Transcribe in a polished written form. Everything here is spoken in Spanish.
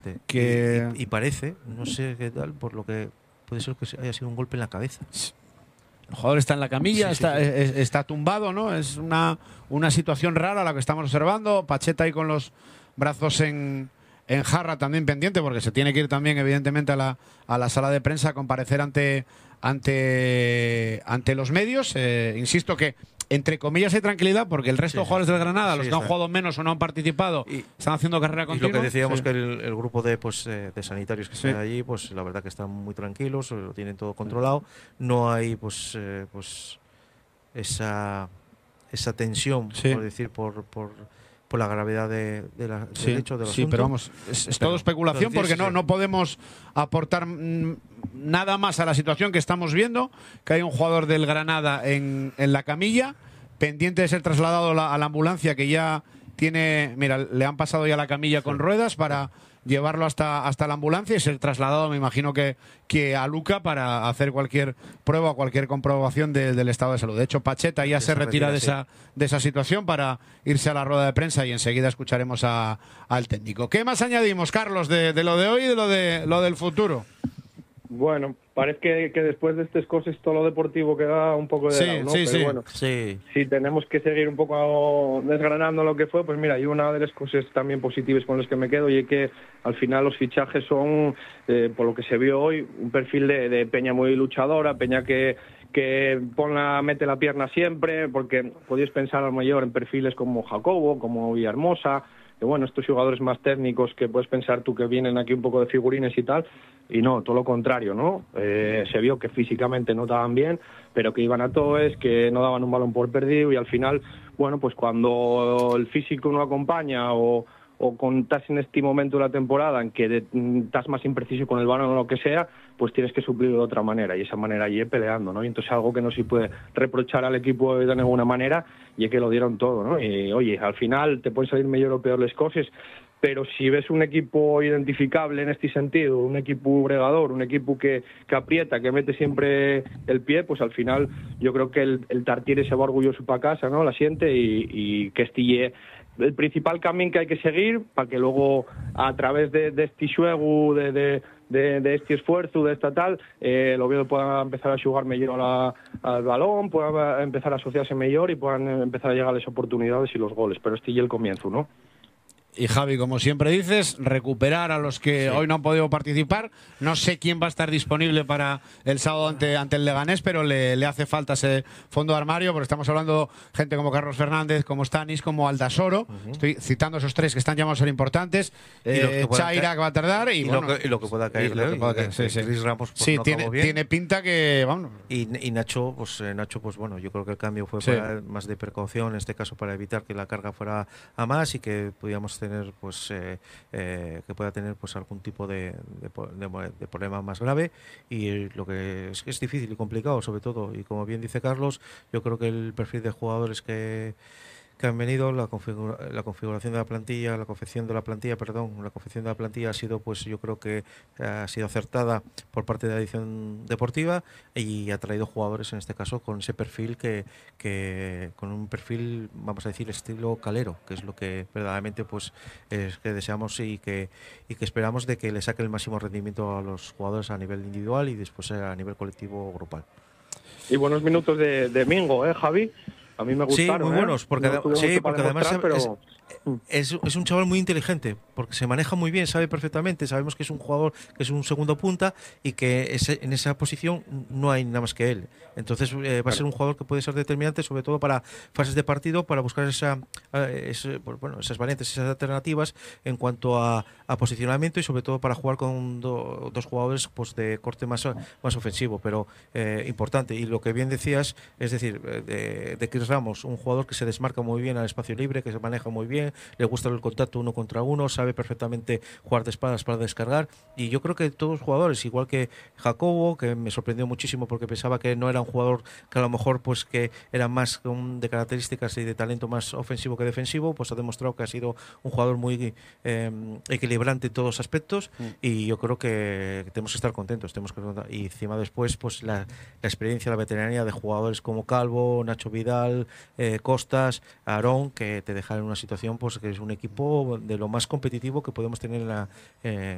que Y parece, no sé qué tal, por lo que puede ser que haya sido un golpe en la cabeza. el jugador está en la camilla, Sí, sí, sí. está tumbado, ¿no? Es una situación rara la que estamos observando. Pacheta ahí con los brazos en jarra también pendiente, porque se tiene que ir también, evidentemente, a la sala de prensa a comparecer ante los medios. Insisto que, entre comillas, hay tranquilidad, porque el resto Sí, de jugadores del Granada, sí, los que han está. jugado menos o no han participado, Y, están haciendo carrera y continua. lo que decíamos, Sí. que el grupo de sanitarios que Sí. están allí, pues la verdad que están muy tranquilos, lo tienen todo controlado. No hay pues esa tensión, Sí. por decir, por la gravedad del hecho del sí, asunto. pero vamos, es todo especulación, porque no podemos aportar nada más a la situación que estamos viendo, que hay un jugador del Granada en la camilla, pendiente de ser trasladado a la ambulancia, que ya tiene, mira, le han pasado ya la camilla con ruedas para llevarlo hasta la ambulancia y ser trasladado, me imagino que a Luca, para hacer cualquier prueba o cualquier comprobación del estado de salud. De hecho, Pacheta ya se retira de esa situación para irse a la rueda de prensa, y enseguida escucharemos al técnico. ¿Qué más añadimos, Carlos, de lo de hoy y de lo del futuro? Bueno, parece que después de estas cosas todo lo deportivo queda un poco de lado, ¿no? Pero bueno, si tenemos que seguir un poco desgranando lo que fue, pues mira, y una de las cosas también positivas con las que me quedo, y es que al final los fichajes son, por lo que se vio hoy, un perfil de peña muy luchadora, peña que mete la pierna siempre, porque podéis pensar a lo mejor en perfiles como Jacobo, como Villahermosa, que bueno, estos jugadores más técnicos que puedes pensar tú que vienen aquí un poco de figurines y tal, y no, todo lo contrario, ¿no? Se vio que físicamente no estaban bien, pero que iban a toes, que no daban un balón por perdido, y al final, bueno, pues cuando el físico no acompaña o estás en este momento de la temporada en que estás más impreciso con el balón o lo que sea, pues tienes que suplirlo de otra manera, y esa manera allí es peleando, ¿no? Y entonces algo que no se puede reprochar al equipo de ninguna manera, y es que lo dieron todo, ¿no? Y oye, al final te pueden salir mejor o peor las cosas, pero si ves un equipo identificable en este sentido, un equipo bregador, un equipo que aprieta, que mete siempre el pie, pues al final yo creo que el Tartiere se va orgulloso para casa, ¿no? La siente, y que estille el principal camino que hay que seguir para que luego, a través de este juego, de este esfuerzo, de esta tal, el Oviedo pueda empezar a jugar mejor al balón, pueda empezar a asociarse mejor y puedan empezar a llegar las oportunidades y los goles, pero este es el comienzo, ¿no? Y Javi, como siempre dices, recuperar a los que hoy no han podido participar. No sé quién va a estar disponible para el sábado ante el Leganés, pero le hace falta ese fondo de armario, porque estamos hablando gente como Carlos Fernández, como Stanis, como Aldasoro. Estoy citando esos tres que están llamados a ser importantes. Chaira, que va a tardar. Y lo que pueda caer. Chris Ramos, pues, no acabó bien. Tiene pinta que... Vamos. Y Nacho, pues bueno, yo creo que el cambio fue más de precaución, en este caso para evitar que la carga fuera a más y que pudiéramos tener que pueda tener pues algún tipo de problema más grave, y lo que es difícil y complicado, sobre todo, y como bien dice Carlos, yo creo que el perfil de jugadores que han venido, la configuración de la plantilla, la confección de la plantilla ha sido, pues yo creo que ha sido acertada por parte de la edición deportiva, y ha traído jugadores, en este caso, con ese perfil que con un perfil, vamos a decir, estilo Calero, que es lo que verdaderamente pues es que deseamos y que esperamos de que le saque el máximo rendimiento a los jugadores a nivel individual y después a nivel colectivo o grupal. Y buenos minutos de Mingo, Javi. A mí me gustaron. Sí, muy buenos, porque además pero... es un chaval muy inteligente, porque se maneja muy bien, sabe perfectamente, sabemos que es un jugador que es un segundo punta y que en esa posición no hay nada más que él. Entonces va a ser un jugador que puede ser determinante, sobre todo para fases de partido, para buscar esas variantes, esas alternativas en cuanto a posicionamiento, y sobre todo para jugar con dos jugadores pues de corte más ofensivo, pero importante. Y lo que bien decías, es decir, de Chris Ramos, un jugador que se desmarca muy bien al espacio libre, que se maneja muy bien, le gusta el contacto uno contra uno, sabe perfectamente jugar de espaldas para descargar, y yo creo que todos los jugadores, igual que Jacobo, que me sorprendió muchísimo porque pensaba que no era un jugador que a lo mejor pues que era más de características y de talento más ofensivo que defensivo, pues ha demostrado que ha sido un jugador muy equilibrante en todos los aspectos, y yo creo que tenemos que estar contentos, y encima después pues la experiencia, la veteranía de jugadores como Calvo, Nacho Vidal, Costas, Aarón, que te dejan en una situación pues que es un equipo de lo más competitivo que podemos tener